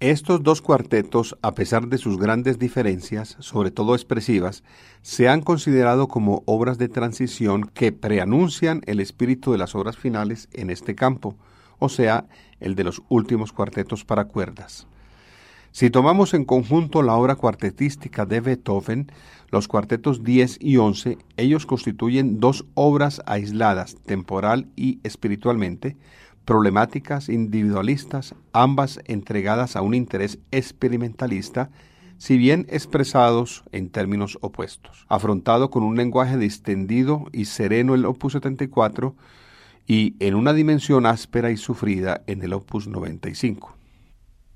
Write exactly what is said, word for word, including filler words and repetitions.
Estos dos cuartetos, a pesar de sus grandes diferencias, sobre todo expresivas, se han considerado como obras de transición que preanuncian el espíritu de las obras finales en este campo, o sea, el de los últimos cuartetos para cuerdas. Si tomamos en conjunto la obra cuartetística de Beethoven, los cuartetos diez y once, ellos constituyen dos obras aisladas, temporal y espiritualmente, problemáticas, individualistas, ambas entregadas a un interés experimentalista, si bien expresados en términos opuestos. Afrontado con un lenguaje distendido y sereno el Opus setenta y cuatro y en una dimensión áspera y sufrida en el Opus noventa y cinco.